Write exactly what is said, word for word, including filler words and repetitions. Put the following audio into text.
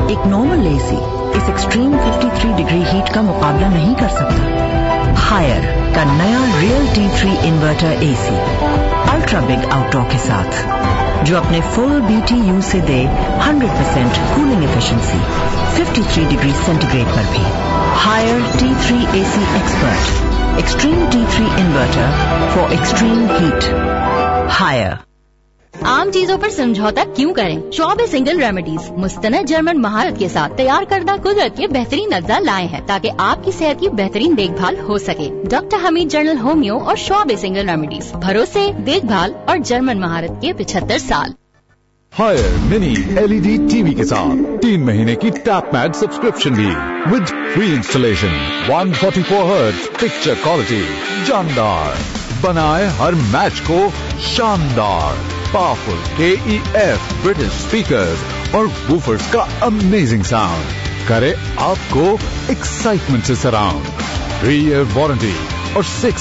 ایک نارمل اے سی اس ایکسٹریم तिरेपन degree heat کا مقابلہ نہیں کر سکتا۔ ہائر کا نیا ریئل ٹی تھری انورٹر اے سی الٹرا بگ آؤٹ ڈور کے ساتھ جو اپنے فل بی ٹی یو سے دے ہنڈریڈ پرسینٹ کولنگ ایفیشنسی तिरेपन ڈگری سینٹی گریڈ پر بھی۔ Higher T three a C expert, extreme T three inverter for extreme heat. Higher. عام چیزوں پر سمجھوتا کیوں کریں؟ شعبہ سنگل ریمیڈیز مستند جرمن مہارت کے ساتھ تیار کردہ قدرت کے بہترین اجزاء لائے ہیں تاکہ آپ کی صحت کی بہترین دیکھ بھال ہو سکے۔ ڈاکٹر حمید جنرل ہومیو اور شعبہ سنگل ریمیڈیز، بھروسے، دیکھ بھال اور جرمن مہارت کے پچہتر سال۔ ہائر منی L E D T V کے ساتھ تین مہینے کی ٹیپ میٹ سبسکرپشن بھی with free installation, one forty four hertz picture quality, جاندار بنائے ہر میچ کو شاندار، پاورفل کے ای ایف برٹش اسپیکرز اور ووفرز کا امیزنگ ساؤنڈ کرے آپ کو ایکسائٹمنٹ سے سراؤنڈ، تھری ایئر وارنٹی اور سکس